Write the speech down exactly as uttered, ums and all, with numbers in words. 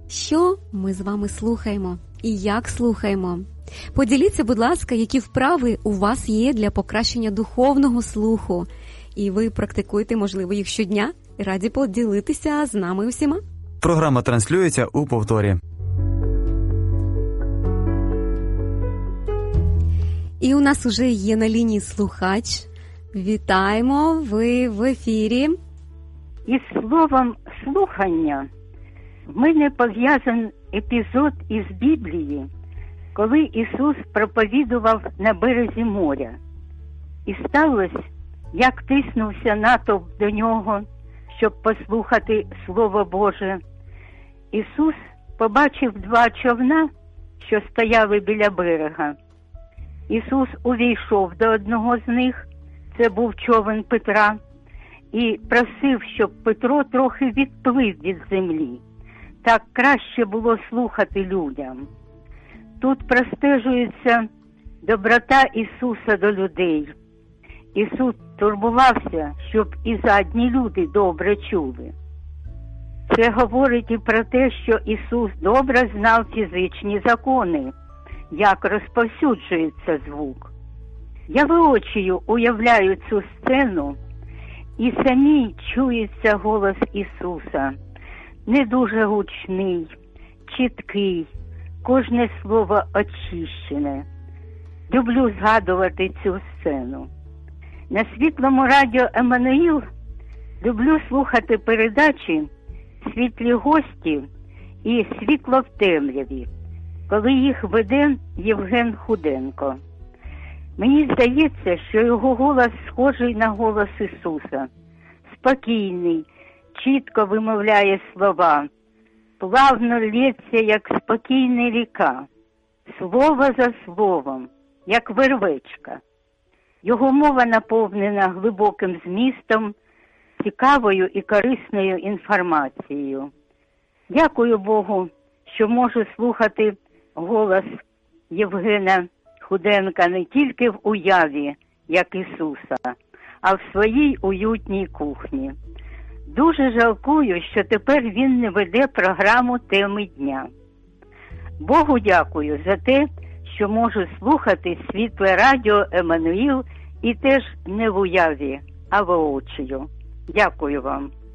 Що ми з вами слухаємо і як слухаємо? Поділіться, будь ласка, які вправи у вас є для покращення духовного слуху. І ви практикуєте, можливо, їх щодня. І раді поділитися з нами усіма. Програма транслюється у повторі. І у нас уже є на лінії слухач. Вітаємо, ви в ефірі. Із словом «слухання» в мене пов'язаний епізод із Біблії, коли Ісус проповідував на березі моря. І сталося, як тиснувся натовп до нього, щоб послухати Слово Боже. Ісус побачив два човна, що стояли біля берега. Ісус увійшов до одного з них, це був човен Петра, і просив, щоб Петро трохи відплив від землі. Так краще було слухати людям. Тут простежується доброта Ісуса до людей. Ісус турбувався, щоб і задні люди добре чули. Це говорить і про те, що Ісус добре знав фізичні закони, як розповсюджується звук. Я воочию уявляю цю сцену, і самій чується голос Ісуса. Не дуже гучний, чіткий, кожне слово очищене. Люблю згадувати цю сцену. На Світлому радіо «Еммануїл» люблю слухати передачі «Світлі гості» і «Світло в темряві», коли їх веде Євген Худенко. Мені здається, що його голос схожий на голос Ісуса. Спокійний, чітко вимовляє слова, плавно лється, як спокійна ріка, слово за словом, як вервечка. Його мова наповнена глибоким змістом, цікавою і корисною інформацією. Дякую Богу, що можу слухати голос Євгена Худенка не тільки в уяві, як Ісуса, а в своїй уютній кухні. Дуже жалкую, що тепер він не веде програму «Теми дня». Богу дякую за те, що можу слухати Світле радіо «Еммануїл» і теж не в уяві, а воочию. Дякую вам.